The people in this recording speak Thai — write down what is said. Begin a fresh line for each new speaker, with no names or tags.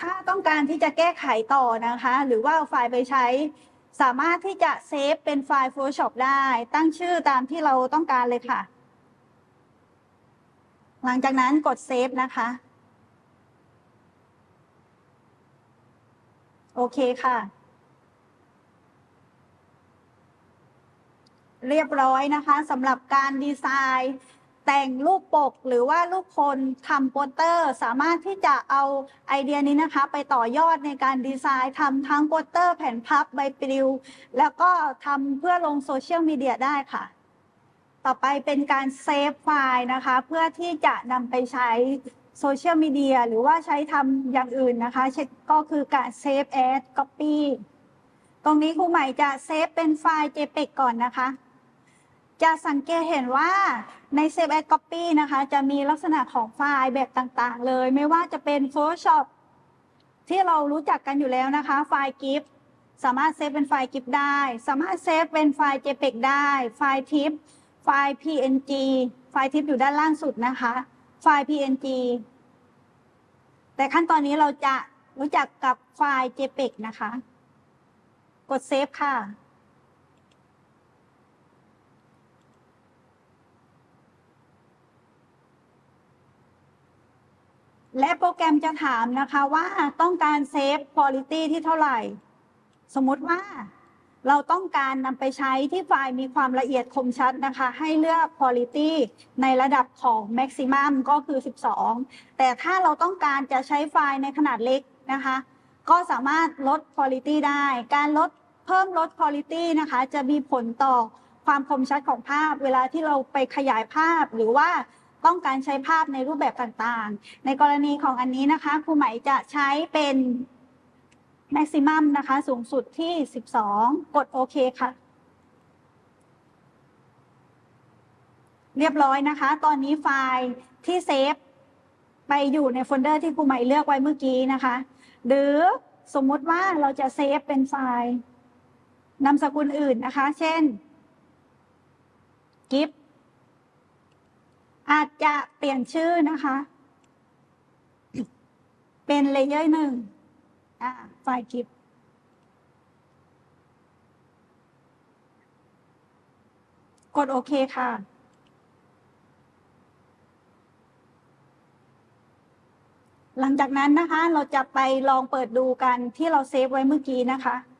ถ้าต้องการที่จะแก้ไขต่อนะคะ หรือว่าเอาไฟล์ไปใช้ สามารถที่จะเซฟเป็นไฟล์ Photoshop ได้ ตั้งชื่อตามที่เราต้องการเลยค่ะ หลังจากนั้นกดเซฟนะคะ โอเคค่ะ เรียบร้อยนะคะสำหรับการดีไซน์ แต่งรูปปกหรือว่ารูปคนทำโปสเตอร์สามารถที่จะเอาไอเดียนี้นะคะไปต่อยอดในการดีไซน์ทำทั้งโปสเตอร์แผ่นพับใบปลิวแล้วก็ทำเพื่อลงโซเชียลมีเดียได้ค่ะต่อไปเป็นการเซฟไฟล์นะคะเพื่อที่จะนำไปใช้โซเชียลมีเดียหรือว่าใช้ทำอย่างอื่นนะคะก็คือการเซฟแอดก๊อปปี้ตรงนี้ครูใหม่จะเซฟเป็นไฟล์ JPEG ก่อนนะคะจะสังเกตเห็นว่าใน Save as Copy นะคะจะมีลักษณะของไฟล์แบบต่างๆเลยไม่ว่าจะเป็น Photoshop ที่เรารู้จักกันอยู่แล้วนะคะไฟล์ GIF สามารถเซฟเป็นไฟล์ GIF ได้สามารถเซฟเป็นไฟล์ JPEG ได้ไฟล์ TIFF ไฟล์ PNG ไฟล์ TIFF อยู่ด้านล่างสุดนะคะไฟล์ PNG แต่ขั้นตอนนี้เราจะรู้จักกับไฟล์ JPEG นะคะกดเซฟค่ะและโปรแกรมจะถามนะคะว่าต้องการเซฟ Quality ที่เท่าไหร่สมมติว่าเราต้องการนำไปใช้ที่ไฟล์มีความละเอียดคมชัดนะคะให้เลือก Quality ในระดับของ Maximum ก็คือ12แต่ถ้าเราต้องการจะใช้ไฟล์ในขนาดเล็กนะคะก็สามารถลด Quality ได้การเพิ่มลด Quality นะคะจะมีผลต่อความคมชัดของภาพเวลาที่เราไปขยายภาพหรือว่าต้องการใช้ภาพในรูปแบบต่างๆในกรณีของอันนี้นะคะครูไหมจะใช้เป็น maximum นะคะสูงสุดที่12กดโอเคค่ะเรียบร้อยนะคะตอนนี้ไฟล์ที่เซฟไปอยู่ในโฟลเดอร์ที่ครูใหม่เลือกไว้เมื่อกี้นะคะหรือสมมุติว่าเราจะเซฟเป็นไฟล์นามสกุลอื่นนะคะเช่น GIF อาจจะเปลี่ยนชื่อนะคะเป็นเลเยอร์1ไฟล์ GIF กดโอเคค่ะหลังจากนั้นนะคะเราจะไปลองเปิดดูกันที่เราเซฟไว้เมื่อกี้นะคะ